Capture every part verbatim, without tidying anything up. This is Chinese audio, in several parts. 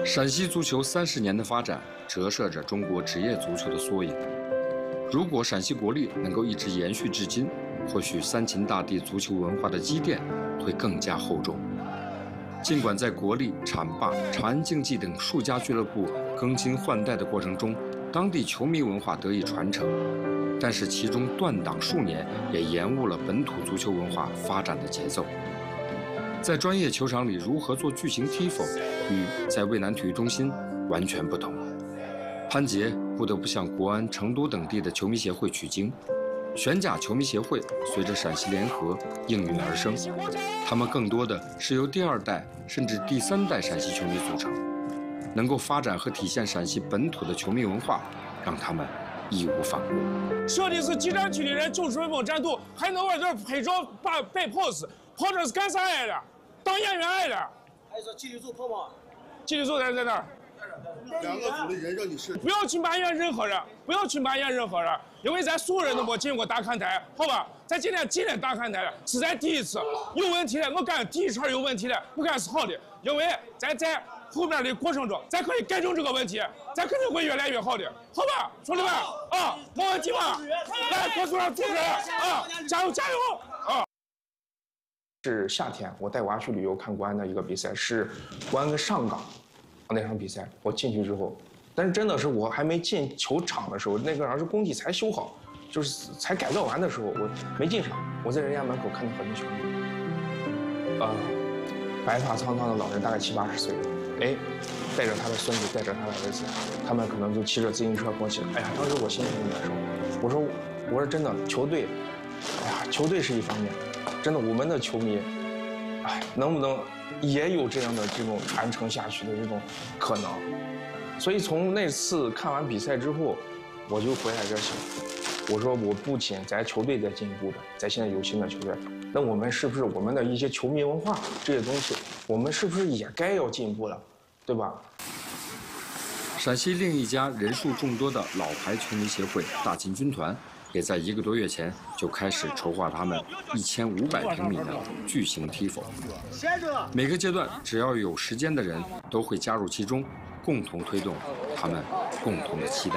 陕西足球三十年的发展，折射着中国职业足球的缩影。如果陕西国力能够一直延续至今，或许三秦大地足球文化的积淀会更加厚重。尽管在国力、浐灞、长安竞技等数家俱乐部更新换代的过程中，当地球迷文化得以传承，但是其中断档数年，也延误了本土足球文化发展的节奏。在专业球场里如何做巨型踢否，与在渭南体育中心完全不同。潘杰不得不向国安、成都等地的球迷协会取经。玄甲球迷协会随着陕西联合应运而生，他们更多的是由第二代甚至第三代陕西球迷组成，能够发展和体现陕西本土的球迷文化，让他们义无反顾。 说的是集战区的人就是威风战斗，还能往这儿拍照、摆摆 pose， 跑这是干啥来的？当演员来的。 还有说纪律组跑吗？ 纪律组在在那儿。 两个组的人让你试。 不要去埋怨任何人，不要去埋怨任何人，因为咱所有人都没进过大看台，好吧？咱今天进了大看台了，是咱第一次有问题了。我感觉第一茬有问题了，我感觉是好的，因为咱在后边的过程中，咱可以改正这个问题，咱肯定会越来越好的，好吧，兄弟们啊，没问题吧？来，国足上组织啊，加油加油啊！ 是夏天，我带娃去旅游看国安的一个比赛，是国安跟上港那场比赛。我进去之后，但是真的是我还没进球场的时候，那个时候工地才修好，就是才改造完的时候，我没进场。我在人家门口看到很多球迷，啊、呃，白发苍苍的老人，大概七八十岁，哎，带着他的孙子，带着他的儿子，他们可能就骑着自行车过去了。哎呀，当时我心里很难受。我说，我说真的，球队，哎呀，球队是一方面。真的，我们的球迷，哎，能不能也有这样的这种传承下去的这种可能？所以从那次看完比赛之后，我就回来这想，我说我不仅咱球队在进步的，咱现在有新的球员，那我们是不是我们的一些球迷文化这些东西，我们是不是也该要进步了，对吧？ 陕西另一家人数众多的老牌球迷协会大秦军团，也在一个多月前就开始筹划他们一千五百平米的巨型踢否。每个阶段只要有时间的人都会加入其中，共同推动他们共同的期待。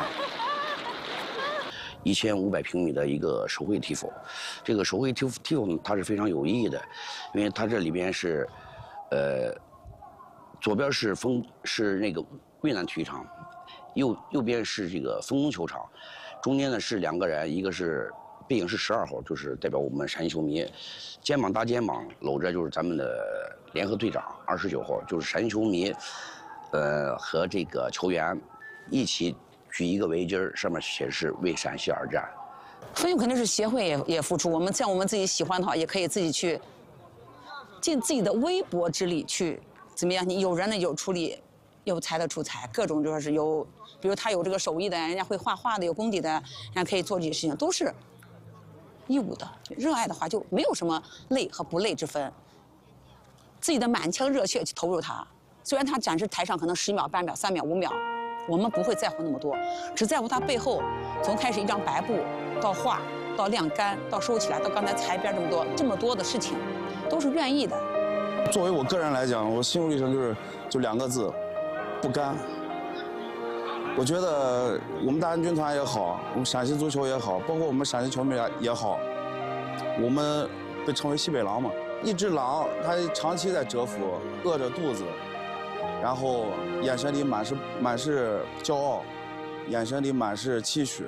一千五百平米的一个手绘踢否，这个手绘踢踢否它是非常有意义的，因为它这里边是，呃，左边是丰是那个渭南体育场，右右边是这个丰工球场。中间呢是两个人，一个是背影是十二号，就是代表我们陕西球迷，肩膀搭肩膀搂着就是咱们的联合队长二十九号，就是陕西球迷，呃和这个球员一起举一个围巾，上面写是为陕西而战。 费用肯定是协会也也付出，我们像我们自己喜欢的话，也可以自己去尽自己的微薄之力去怎么样？你有人呢有出力，有才的出才，各种就说是有。比如他有这个手艺的，人家会画画的，有功底的，人家可以做这些事情，都是义务的。热爱的话，就没有什么累和不累之分。自己的满腔热血去投入它，虽然他展示台上可能十秒、半秒、三秒、五秒，我们不会在乎那么多，只在乎它背后，从开始一张白布到画，到晾干，到收起来，到刚才裁边这么多这么多的事情，都是愿意的。 作为我个人来讲，我心路历程就是就两个字：不甘。我觉得我们大安军团也好，我们陕西足球也好，包括我们陕西球迷也好，我们被称为西北狼嘛。一只狼，它长期在蛰伏，饿着肚子，然后眼神里满是满是骄傲，眼神里满是期许。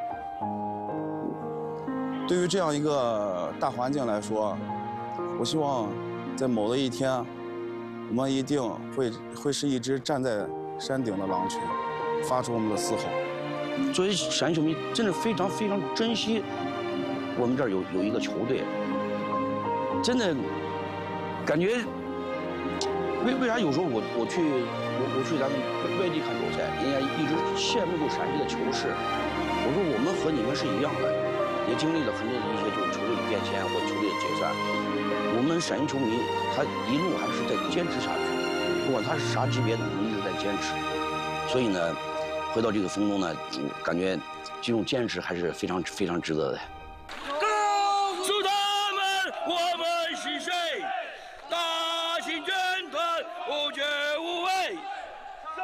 对于这样一个大环境来说，我希望在某的一天，我们一定会会是一只站在山顶的狼群。发出我们的嘶吼。 作为陕西球迷，真的非常非常珍惜我们这儿有有一个球队，真的感觉为为啥有时候我我去我我去咱们外地看球赛，人家一直羡慕住陕西的球市。我说我们和你们是一样的，也经历了很多的一些就是球队的变迁或球队的解散。我们陕西球迷他一路还是在坚持下去，不管他是啥级别的，我们一直在坚持。所以呢。回到这个风中呢，感觉这种坚持还是非常非常值得的。 告诉他们我们是谁，大秦军团无惧无畏，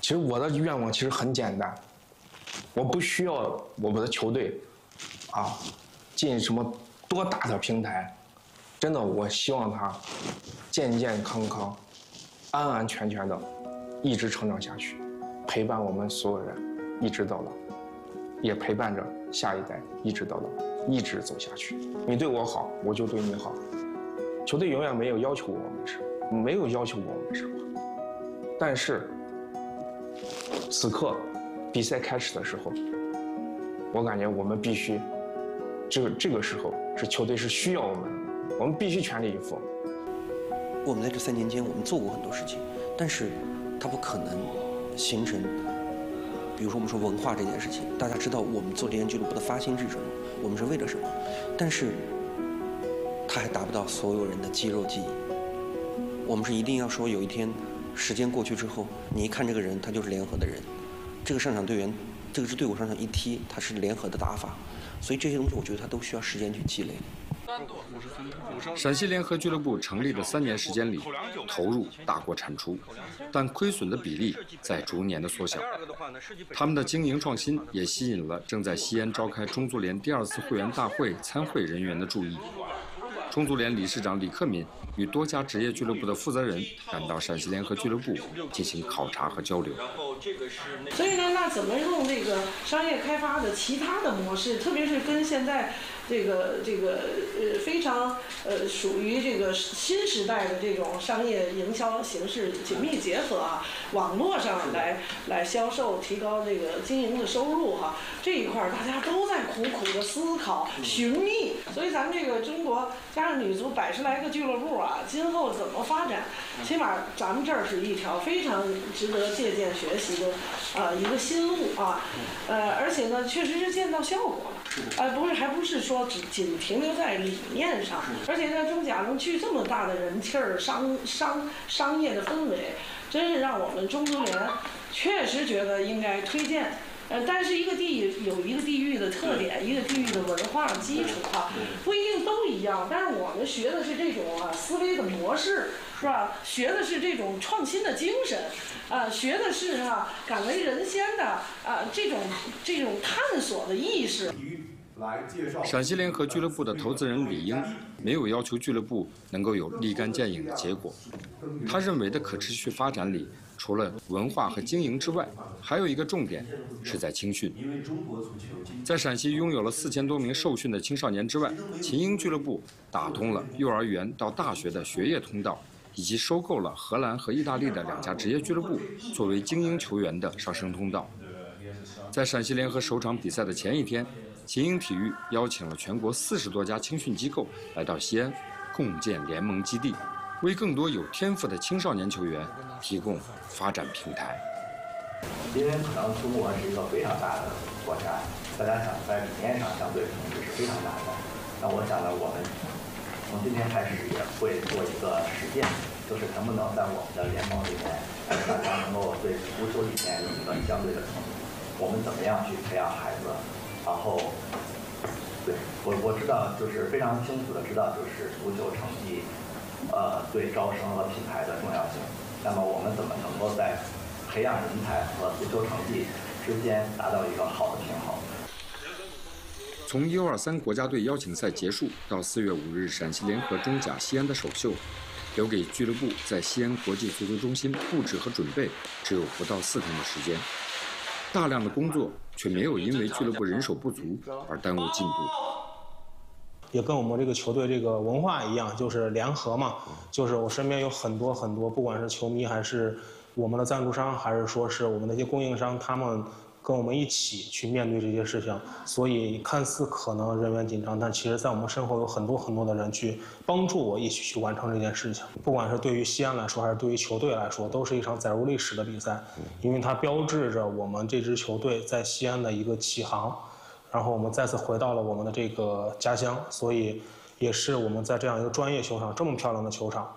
其实我的愿望其实很简单，我不需要我们的球队，啊，进什么多大的平台，真的，我希望他健健康康、安安全全的一直成长下去，陪伴我们所有人一直到老，也陪伴着下一代一直到老，一直走下去。你对我好，我就对你好。球队永远没有要求我们什么，没有要求我们什么，但是此刻比赛开始的时候，我感觉我们必须，这个这个时候是球队是需要我们的，我们必须全力以赴。 我们在这三年间，我们做过很多事情，但是它不可能形成，比如说我们说文化这件事情，大家知道我们做联俱乐部的发心是什么，我们是为了什么，但是它还达不到所有人的肌肉记忆。我们是一定要说，有一天时间过去之后，你一看这个人，他就是联合的人，这个上场队员，这个是队伍上场一踢，他是联合的打法，所以这些东西我觉得它都需要时间去积累。 陕西联合俱乐部成立的三年时间里，投入大过产出，但亏损的比例在逐年的缩小。他们的经营创新也吸引了正在西安召开中足联第二次会员大会参会人员的注意。中足联理事长李克敏与多家职业俱乐部的负责人赶到陕西联合俱乐部进行考察和交流。 所以呢，那怎么用这个商业开发的其他的模式，特别是跟现在这个这个呃非常呃属于这个新时代的这种商业营销形式紧密结合啊，网络上来来销售，提高这个经营的收入哈、啊，这一块大家都在苦苦的思考寻觅。所以咱们这个中国加上女足百十来个俱乐部啊，今后怎么发展，起码咱们这儿是一条非常值得借鉴学习的啊、呃、一个新路啊，呃而且呢确实是见到效果了，呃不是还不是说只仅停留在理念上，而且在中甲能聚这么大的人气儿，商商商业的氛围，真是让我们中足联确实觉得应该推荐。呃，但是一个地域有一个地域的特点，一个地域的文化基础哈，不一定都一样。但是我们学的是这种啊思维的模式，是吧？学的是这种创新的精神，啊，学的是啊敢为人先的啊这种这种探索的意识。 陕西联合俱乐部的投资人李英没有要求俱乐部能够有立竿见影的结果，他认为的可持续发展里，除了文化和经营之外，还有一个重点是在青训。在陕西拥有了四千多名受训的青少年之外，秦英俱乐部打通了幼儿园到大学的学业通道，以及收购了荷兰和意大利的两家职业俱乐部，作为精英球员的上升通道。在陕西联合首场比赛的前一天，秦英体育邀请了全国四十多家青训机构来到西安，共建联盟基地，为更多有天赋的青少年球员提供发展平台。 因为可能中国是一个非常大的国家，大家想在理念上相对同质是非常难的。那我想呢，我们从今天开始也会做一个实践，就是能不能在我们的联盟里面，大家能够对足球理念有一个相对的统一。我们怎么样去培养孩子？然后，对我我知道，就是非常清楚的知道，就是足球成绩，呃，对招生和品牌的重要性。那么我们怎么能够在培养人才和足球成绩之间达到一个好的平衡？ 从 U 二三国家队邀请赛结束到四月五日陕西联合中甲西安的首秀，留给俱乐部在西安国际足球中心布置和准备只有不到四天的时间。大量的工作却没有因为俱乐部人手不足而耽误进度。 也跟我们这个球队这个文化一样，就是联合嘛，就是我身边有很多很多，不管是球迷还是我们的赞助商，还是说是我们的一些供应商，他们跟我们一起去面对这些事情。所以看似可能人员紧张，但其实在我们身后有很多很多的人去帮助我一起去完成这件事情。不管是对于西安来说，还是对于球队来说，都是一场载入历史的比赛，因为它标志着我们这支球队在西安的一个起航。然后我们再次回到了我们的这个家乡，所以也是我们在这样一个专业球场，这么漂亮的球场，我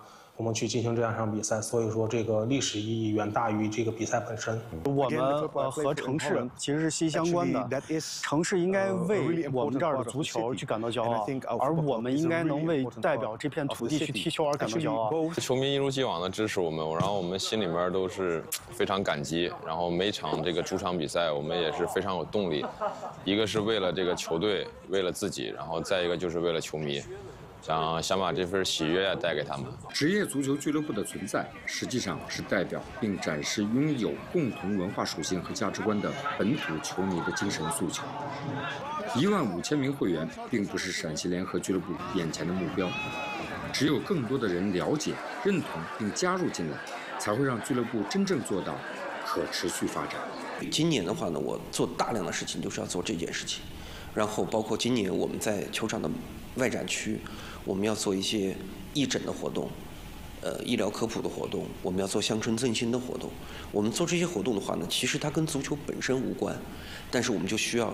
我们去进行这样一场比赛，所以说这个历史意义远大于这个比赛本身。 我们呃和城市其实是息息相关的，城市应该为我们这儿的足球去感到骄傲，而我们应该能为代表这片土地去踢球而感到骄傲。 球迷一如既往的支持我们，然后我们心里面都是非常感激。然后每场这个主场比赛，我们也是非常有动力，一个是为了这个球队，为了自己，然后再一个就是为了球迷。 想想把这份喜悦带给他们。 职业足球俱乐部的存在，实际上是代表并展示拥有共同文化属性和价值观的本土球迷的精神诉求。一万五千名会员，并不是陕西联合俱乐部眼前的目标，只有更多的人了解、认同并加入进来，才会让俱乐部真正做到可持续发展。 今年的话呢，我做大量的事情就是要做这件事情，然后包括今年我们在球场的外展区。 我们要做一些义诊的活动，呃，医疗科普的活动，我们要做乡村振兴的活动。我们做这些活动的话呢，其实它跟足球本身无关，但是我们就需要